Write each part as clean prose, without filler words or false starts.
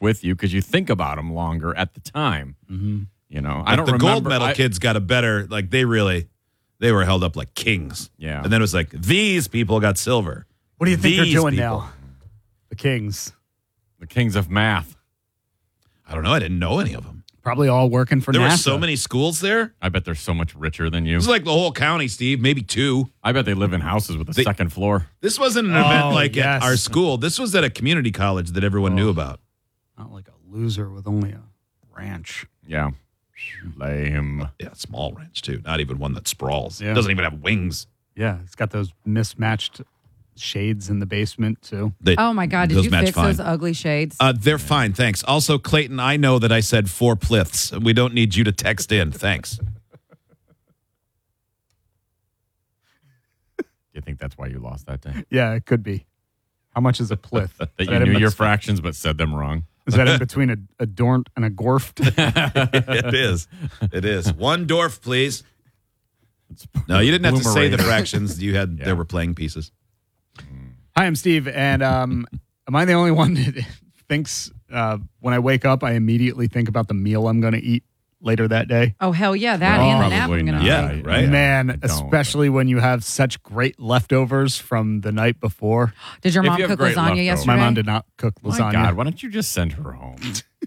with you because you think about them longer at the time. Mm-hmm. You know, Like I don't the remember. gold medal kids got a better, like they were held up like kings. Yeah. And then it was like, these people got silver. What do you think they're These doing people. now? The Kings. The kings of math. I don't know. I didn't know any of them. Probably all working for There NASA. were so many schools there. I bet they're so much richer than you. It was like the whole county, Steve, maybe 2. I bet they live in houses with a second floor. This wasn't an event like yes. at our school. This was at a community college that everyone knew about. Not like a loser with only a ranch. Yeah. Lame. Yeah, small ranch, too. Not even one that sprawls. Yeah. It doesn't even have wings. Yeah, it's got those mismatched shades in the basement, too. Oh, my God. Did those you match fix fine. those ugly shades? They're fine, thanks. Also, Clayton, I know that I said 4 pliths. We don't need you to text in. Thanks. Do you think that's why you lost that day? Yeah, it could be. How much is a plith? That Is you in knew your bet- fractions but said them wrong. Is that in between a dornt and a gorft? It is. It is. 1 dwarf, please. No, you didn't have to say the fractions. You had there were playing pieces. Hi, I'm Steve, and am I the only one that thinks when I wake up, I immediately think about the meal I'm going to eat later that day? Oh, hell yeah. That and the nap Probably I'm going not. to Yeah, take. right. Man, I don't, especially when you have such great leftovers from the night before. Did your If mom you have cook great lasagna leftovers. yesterday? My mom did not cook My lasagna. God, why don't you just send her home?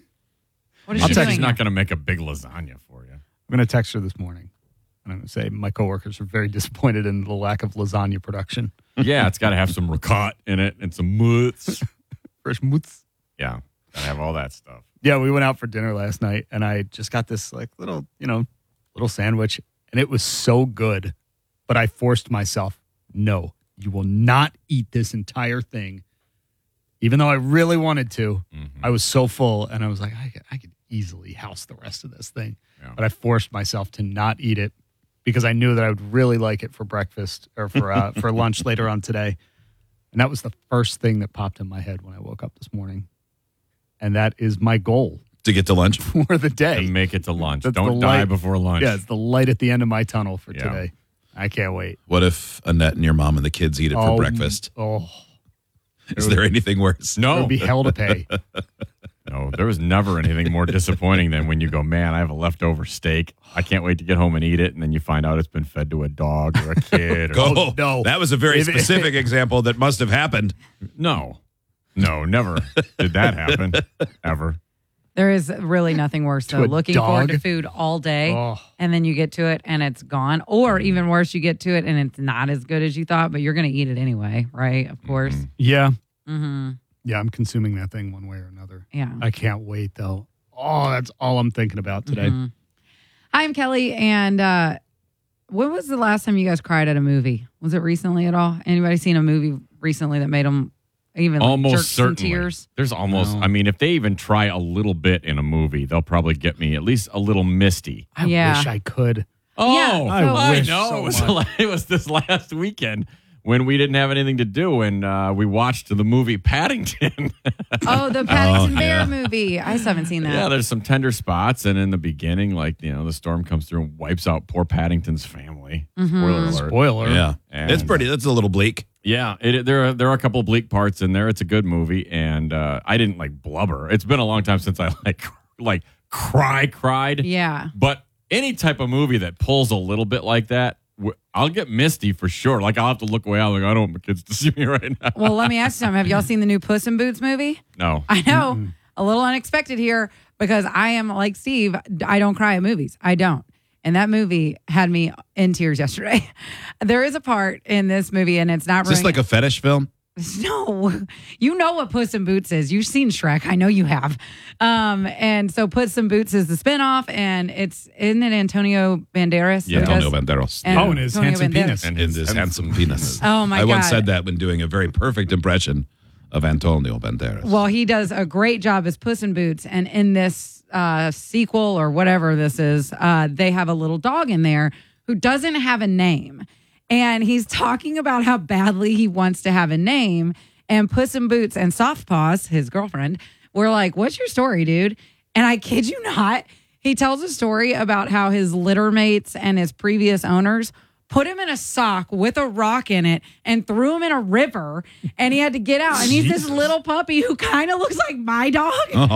What is I'm she just doing? not going to make a big lasagna for you. I'm going to text her this morning. And I'm going to say my coworkers are very disappointed in the lack of lasagna production. Yeah, it's got to have some ricotta in it and some mousse. Fresh mousse. Yeah, got to have all that stuff. Yeah, we went out for dinner last night, and I just got this like little sandwich, and it was so good. But I forced myself, no, you will not eat this entire thing. Even though I really wanted to, I was so full, and I was like, I could easily house the rest of this thing. Yeah. But I forced myself to not eat it because I knew that I would really like it for breakfast or for lunch later on today. And that was the first thing that popped in my head when I woke up this morning. And that is my goal To get to lunch. for the day. And make it to lunch. That's Don't the die light- before lunch. Yeah, it's the light at the end of my tunnel for Yeah. today. I can't wait. What if Annette and your mom and the kids eat it for breakfast? Oh, Is there anything worse? there No, would be hell to pay. no, there was never anything more disappointing than when you go, man, I have a leftover steak. I can't wait to get home and eat it. And then you find out it's been fed to a dog or a kid. Or Oh, no. That was a very If it- specific example that must have happened. No, never did that happen, ever. There is really nothing worse, though. a Looking forward dog? to food all day, Oh. and then you get to it and it's gone. Or even worse, you get to it and it's not as good as you thought, but you're going to eat it anyway, right? Of course. Yeah. Mm-hmm. Yeah, I'm consuming that thing one way or another. Yeah. I can't wait, though. Oh, that's all I'm thinking about today. Mhm. Hi, I'm Kelly, and when was the last time you guys cried at a movie? Was it recently at all? Anybody seen a movie recently that made them even like, jerk Almost some certainly. tears? There's almost, No. I mean, if they even try a little bit in a movie, they'll probably get me at least a little misty. I Yeah. wish I could. Oh, Yeah, I wish know. so It was this last weekend when we didn't have anything to do and we watched the movie Paddington. Oh, the Paddington yeah. Bear movie. I still haven't seen that. Yeah, there's some tender spots, and in the beginning, the storm comes through and wipes out poor Paddington's family. Spoiler alert. Spoiler. Yeah. And- It's pretty. That's a little bleak. Yeah, there are a couple of bleak parts in there. It's a good movie, and I didn't like blubber. It's been a long time since I cried. Yeah. But any type of movie that pulls a little bit like that, I'll get misty for sure. Like I'll have to look away. I'm like, I don't want my kids to see me right now. Well, let me ask you something. Have y'all seen the new Puss in Boots movie? No. I know. A little unexpected here because I am like Steve. I don't cry at movies. I don't. And that movie had me in tears yesterday. There is a part in this movie, and it's not Is this like a fetish film? No, you know what Puss in Boots is. You've seen Shrek. I know you have. And so Puss in Boots is the spinoff, and isn't it Antonio Banderas? Yeah, who does- Antonio Banderas. and Oh, and his Antonio handsome Banderas. penis. And his handsome penis. Oh, my I once God. said that when doing a very perfect impression of Antonio Banderas. Well, he does a great job as Puss in Boots. And in this sequel or whatever this is, they have a little dog in there who doesn't have a name. And he's talking about how badly he wants to have a name. And Puss in Boots and Soft Paws, his girlfriend, were like, what's your story, dude? And I kid you not, he tells a story about how his litter mates and his previous owners put him in a sock with a rock in it and threw him in a river. And he had to get out. And he's this little puppy who kind of looks like my dog.